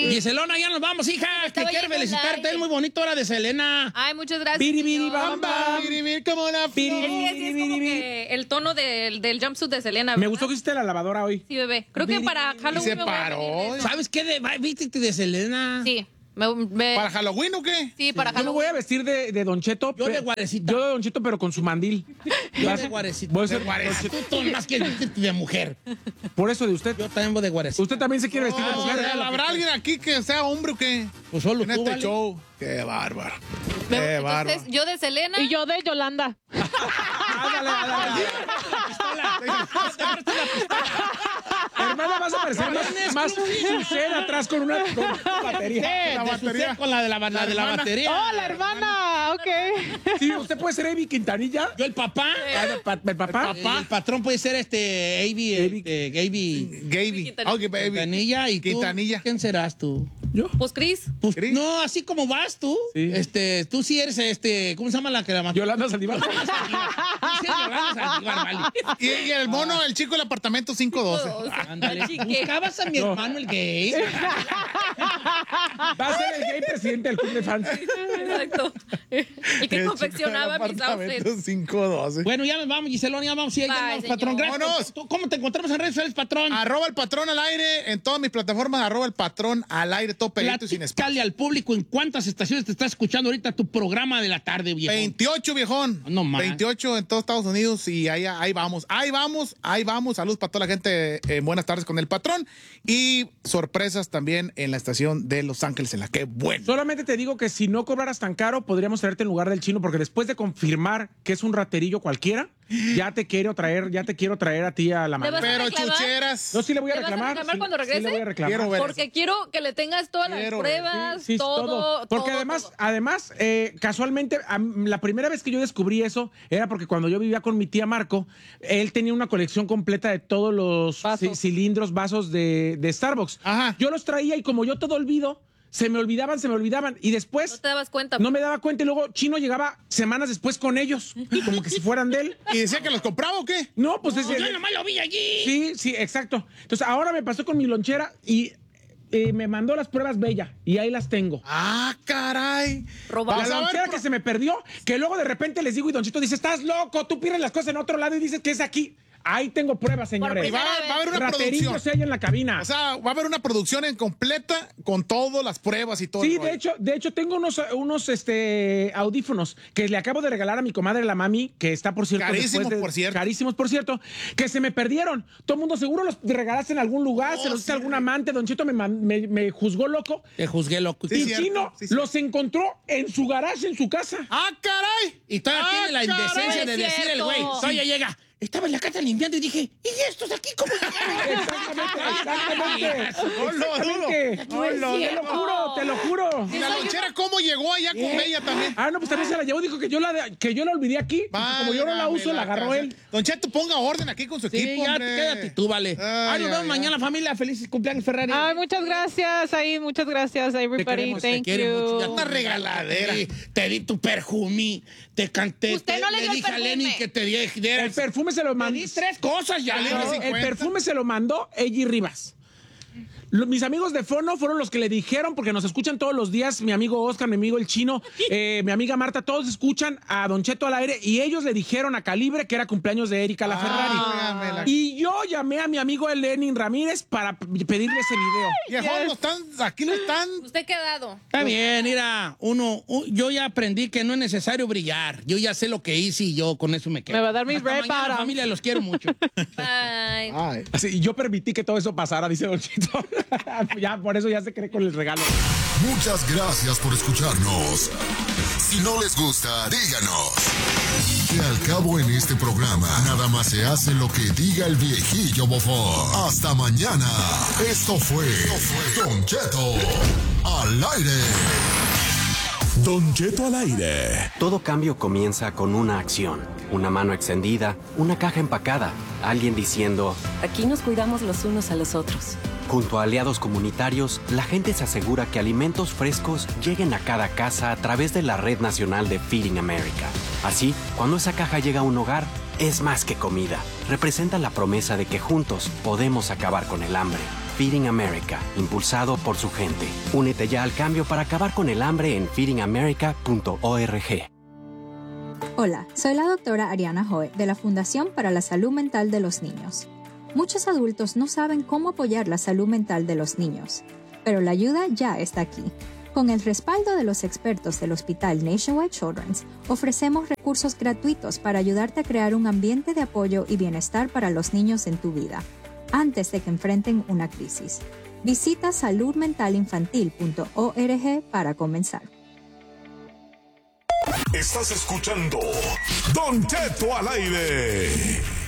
Giselona, ya nos vamos, hija. Que quiero felicitarte. Es muy bonito hora de Selena. Ay, muchas gracias. Biribiri, bamba. Biribiri, como una flor. Es como que el tono del jumpsuit de Selena. Me gustó que hiciste la lavadora hoy. Sí, bebé. Creo que para Halloween se me voy a paró. venir de eso. ¿Sabes qué? ¿Viste de Selena? Sí. ¿Para Halloween o qué? Sí, para Yo me Halloween. voy a vestir de Don Cheto. Yo de guarecita. Yo de Don Cheto, pero con su mandil. Yo de guarecita. Voy a ser De guarecita. Tú más que vestirte de mujer. Por eso de usted. Yo también voy de guarecita. ¿Usted también se quiere vestir de mujer? ¿Habrá alguien aquí que sea hombre o qué? Pues solo En tú, este vale. show. Qué bárbaro. Qué bárbaro. Entonces, yo de Selena. Y yo de Yolanda. Ándale. Hermana, vas a parecer más suceda atrás con una batería. La batería. Con la de la batería. ¡Oh, la hermana! Ok. Sí, usted puede ser Avi Quintanilla. Yo el papá. ¿El papá? El patrón puede ser Avi Gaby. Ok, baby. Quintanilla. ¿Y tú? Quintanilla. ¿Quién serás tú? ¿Yo? Pues Cris. Pues, ¿Cris? no, así como vas tú. Sí. Tú sí eres ¿cómo se llama la que la mató? Yolanda Saldívar. Sí, Yolanda Saldívar, vale. Y el mono, el chico del apartamento 512. Ándale. ¿Buscabas a mi hermano el gay? Va a ser el gay presidente del club de fans. Exacto. El que confeccionaba mis outfits. 512. Bueno, ya nos vamos, Giselón, ya vamos. Sí, ya Bye, vamos, patrón. señor. Gracias. Vámonos. ¿Tú ¿Cómo te encontramos en redes sociales, patrón? @ el patrón al aire en todas mis plataformas. @ el patrón al aire, todo pegadito y sin espacio. Platícale al público en cuántas estaciones te está escuchando ahorita tu programa de la tarde, viejo. 28, viejón. No más. 28 en todos Estados Unidos y ahí vamos. Saludos para toda la gente. Buenas tardes con el patrón. Y sorpresas también en la estación de Los Ángeles, en la que bueno. Solamente te digo que si no cobraras tan caro, podríamos traerte en lugar del chino, porque después de confirmar que es un raterillo cualquiera, ya te quiero traer a ti a la mano. ¿Vas a Pero reclamar? chucheras. No, sí le voy a ¿Le vas a reclamar. reclamar sí, cuando sí regrese? le voy a reclamar. Quiero ver. Porque quiero que le tengas todas las Quiero ver. pruebas, Sí, todo. Porque todo, además, todo. casualmente, la primera vez que yo descubrí eso era porque cuando yo vivía con mi tía Marco, él tenía una colección completa de todos los Vasos. cilindros, vasos de Starbucks. Ajá. Yo los traía y como yo todo olvido, se me olvidaban. Y después No te dabas cuenta. no me daba cuenta y luego Chino llegaba semanas después con ellos, como que si fueran de él. ¿Y decía que los compraba o qué? No, pues Yo nomás lo vi allí. Sí, exacto. Entonces ahora me pasó con mi lonchera y me mandó las pruebas Bella y ahí las tengo. Ah, caray. Robado. La Vas a ver, lonchera que se me perdió, que luego de repente les digo y Don Chito dice, estás loco, tú pierdes las cosas en otro lado y dices que es aquí. Ahí tengo pruebas, señores. Y va a haber una Raterillo producción. se halla en la cabina. O sea, va a haber una producción en completa con todas las pruebas y todo. Sí, el rollo. de hecho tengo unos audífonos que le acabo de regalar a mi comadre la mami, que está por cierto Carísimos, por cierto. carísimos por cierto, que se me perdieron. Todo el mundo seguro los regalaste en algún lugar, se los diste a algún amante. Don Chito me juzgó loco. Te juzgué, loco. Sí, Y cierto, Chino sí, sí. los encontró en su garage, en su casa. ¡Ah, caray! Y todavía tiene la indecencia de es decir el cierto. güey. Sí. Oye, llega. Estaba en la casa limpiando y dije, ¿y estos aquí cómo llegaron? Exactamente. No lo dudo. Te lo juro. ¿Y la lonchera cómo llegó allá con Bella también? Ah, no, pues también se la llevó. Dijo que yo la olvidé aquí. Como yo no la uso, la agarró él. Don Cheto, ponga orden aquí con su Sí, equipo, ya, hombre. quédate tú, vale. Ay, Nos vemos ay, mañana, familia. Felices cumpleaños, Ferrari. Ay, muchas gracias, ahí, muchas gracias, everybody. queremos, Thank Te quiero mucho. Ya you. una regaladera. Te di tu perfume. Te canté. Usted no le dio el dije a perfume. Lenny que te diera. El perfume se lo Te mandó. di 3 cosas ya. Dale, Lenny. sí. El 50. perfume se lo mandó Eji Rivas. Mis amigos de Fono fueron los que le dijeron, porque nos escuchan todos los días, mi amigo Oscar, mi amigo el Chino, mi amiga Marta, todos escuchan a Don Cheto al aire y ellos le dijeron a Calibre que era cumpleaños de Erika la Ferrari. Y yo llamé a mi amigo el Lenin Ramírez para pedirle ese video. Viejón, aquí lo están. ¿Usted qué ha dado? Está bien, mira, yo ya aprendí que no es necesario brillar. Yo ya sé lo que hice y yo con eso me quedo. Me va a dar mi Hasta red mañana, bottom. familia, los quiero mucho. Bye. Ay. Así, y yo permití que todo eso pasara, dice Don Chito. Ya, por eso ya se cree con el regalo. Muchas gracias por escucharnos. Si no les gusta, díganos. Que al cabo en este programa, nada más se hace lo que diga el viejillo bofón. Hasta mañana. Esto fue Don Cheto al aire. Don Cheto al aire. Todo cambio comienza con una acción. Una mano extendida, una caja empacada, alguien diciendo... Aquí nos cuidamos los unos a los otros. Junto a aliados comunitarios, la gente se asegura que alimentos frescos lleguen a cada casa a través de la Red Nacional de Feeding America. Así, cuando esa caja llega a un hogar, es más que comida. Representa la promesa de que juntos podemos acabar con el hambre. Feeding America, impulsado por su gente. Únete ya al cambio para acabar con el hambre en feedingamerica.org. Hola, soy la doctora Ariana Hoy de la Fundación para la Salud Mental de los Niños. Muchos adultos no saben cómo apoyar la salud mental de los niños, pero la ayuda ya está aquí. Con el respaldo de los expertos del Hospital Nationwide Children's, ofrecemos recursos gratuitos para ayudarte a crear un ambiente de apoyo y bienestar para los niños en tu vida, antes de que enfrenten una crisis. Visita saludmentalinfantil.org para comenzar. Estás escuchando Don Cheto al aire.